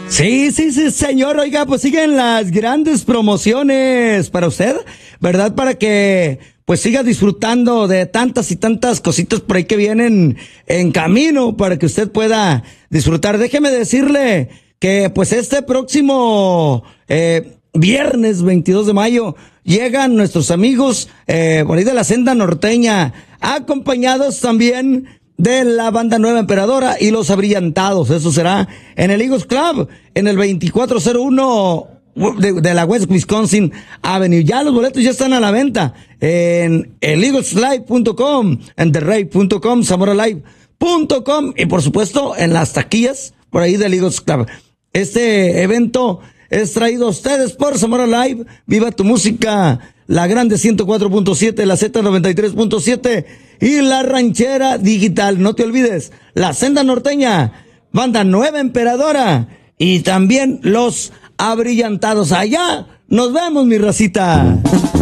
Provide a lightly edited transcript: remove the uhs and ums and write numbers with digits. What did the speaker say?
Sí, señor. Oiga, pues siguen las grandes promociones para usted, ¿verdad? Para que pues siga disfrutando de tantas y tantas cositas por ahí que vienen en camino para que usted pueda disfrutar. Déjeme decirle que pues este próximo viernes 22 de mayo llegan nuestros amigos por ahí de la Senda Norteña, acompañados también de la banda Nueva Emperadora y los Abrillantados. Eso será en el Eagles Club, en el 2401 de la West Wisconsin Avenue. Ya los boletos ya están a la venta en el eagleslive.com, en therrave.com, zamoralive.com y por supuesto en las taquillas por ahí del Eagles Club. Este evento es traído a ustedes por Zamora Live, Viva tu Música, la Grande 104.7, la Z93.7 y la Ranchera Digital. No te olvides, la Senda Norteña, banda Nueva Emperadora y también los Abrillantados. Allá nos vemos, mi racita.